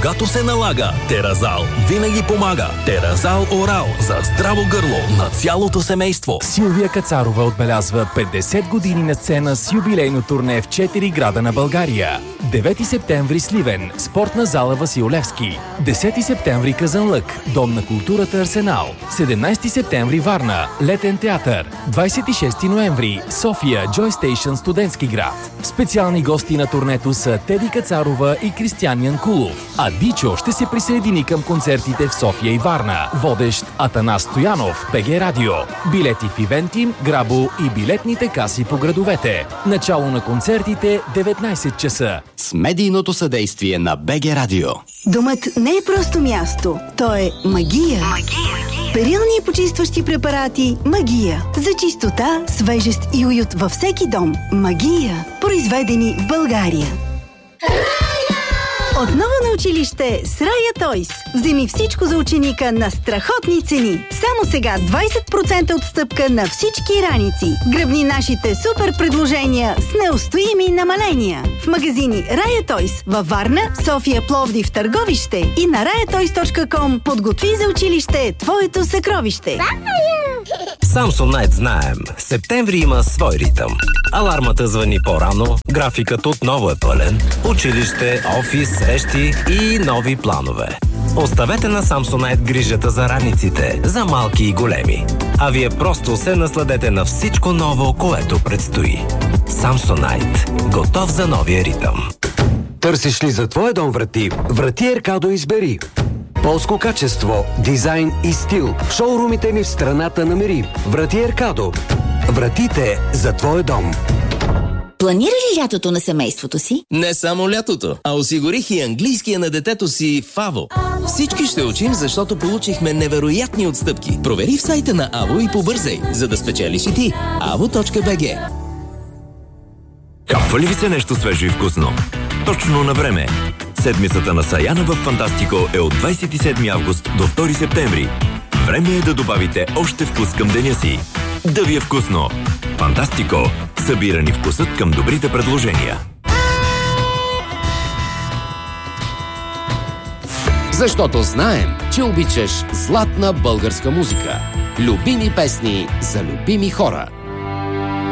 когато се налага. Теразал винаги помага. Теразал Орал за здраво гърло на цялото семейство. Силвия Кацарова отбелязва 50 години на сцена с юбилейно турне в 4 града на България. 9 септември Сливен, спортна зала Васил Левски. 10 септември Казанлък, Дом на културата Арсенал. 17 септември Варна, Летен театър. 26 ноември София, Joy Station, студентски град. Специални гости на турнето са Теди Кацарова и Кристиян Янкулов. А Дичо ще се присъедини към концертите в София и Варна. Водещ Атанас Стоянов, БГ Радио. Билети в Ивентим, Грабо и билетните каси по градовете. Начало на концертите 19 часа. С медийното съдействие на БГ Радио. Домът не е просто място, то е магия. Перилни и почистващи препарати Магия. За чистота, свежест и уют във всеки дом. Магия. Произведени в България. Отново на училище с Рая Тойс. Вземи всичко за ученика на страхотни цени. Само сега 20% отстъпка на всички раници. Гръбни нашите супер предложения с неустоими намаления. В магазини Рая Тойс във Варна, София, Пловдив, Търговище и на rayatoys.com. Подготви за училище твоето съкровище. Samsonite знаем. Септември има свой ритъм. Алармата звъни по-рано, графикът отново е пълен, училище, офис, срещи и нови планове. Оставете на Samsonite грижата за раниците, за малки и големи. А вие просто се насладете на всичко ново, което предстои. Samsonite. Готов за новия ритъм. Търсиш ли за твоя дом врати? Врати Еркадо избери. Полско качество, дизайн и стил. В шоурумите ни в страната намери. Врати Еркадо. Вратите за твоя дом. Планира ли лятото на семейството си? Не само лятото, а осигурих и английския на детето си в АВО. Всички ще учим, защото получихме невероятни отстъпки. Провери в сайта на АВО и побързай, за да спечелиш и ти. avo.bg. Капва ли ви се нещо свежо и вкусно? Точно на време. Седмицата на Саяна в Фантастико е от 27 август до 2 септември. Време е да добавите още вкус към деня си. Да ви е вкусно! Фантастико. Събирани вкусът към добрите предложения. Защото знаем, че обичаш златна българска музика. Любими песни за любими хора.